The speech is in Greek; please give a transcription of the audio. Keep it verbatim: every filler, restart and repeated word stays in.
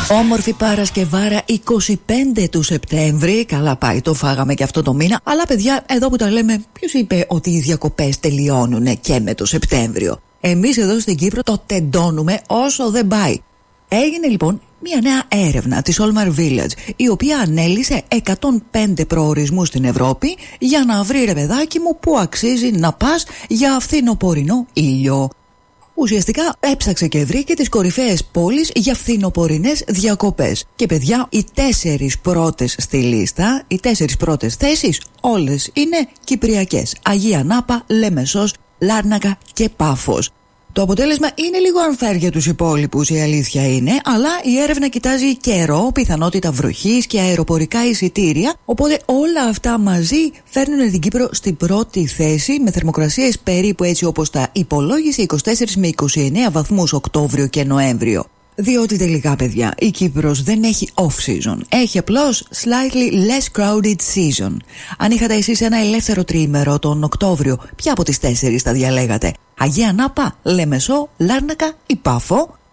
Όμορφη Παρασκευάρα είκοσι πέντε του Σεπτέμβρη. Καλά πάει, το φάγαμε και αυτό το μήνα. Αλλά παιδιά, εδώ που τα λέμε, ποιος είπε ότι οι διακοπές τελειώνουν και με το Σεπτέμβριο? Εμείς εδώ στην Κύπρο το τεντώνουμε όσο δεν πάει. Έγινε λοιπόν μια νέα έρευνα της Olmar Village, η οποία ανέλυσε εκατόν πέντε προορισμούς στην Ευρώπη για να βρει, ρε παιδάκι μου, που αξίζει να πας για φθινοπορεινό ήλιο. Ουσιαστικά έψαξε και βρήκε τις κορυφαίες πόλεις για φθινοπορεινές διακοπές. Και παιδιά, οι τέσσερις πρώτες στη λίστα, οι τέσσερις πρώτες θέσεις, όλες είναι κυπριακές. Αγία Νάπα, Λεμεσός, Λάρνακα και Πάφος. Το αποτέλεσμα είναι λίγο unfair για τους υπόλοιπους, η αλήθεια είναι, αλλά η έρευνα κοιτάζει καιρό, πιθανότητα βροχής και αεροπορικά εισιτήρια, οπότε όλα αυτά μαζί φέρνουν την Κύπρο στην πρώτη θέση, με θερμοκρασίες περίπου έτσι όπως τα υπολόγισε, είκοσι τέσσερα με είκοσι εννέα βαθμούς Οκτώβριο και Νοέμβριο. Διότι τελικά, παιδιά, η Κύπρος δεν έχει off-season. Έχει απλώς slightly less crowded season. Αν είχατε εσείς ένα ελεύθερο τριήμερο τον Οκτώβριο, ποια από τις τέσσερις θα διαλέγατε? Αγία Νάπα, Λεμεσό, Λάρνακα ή Πάφο?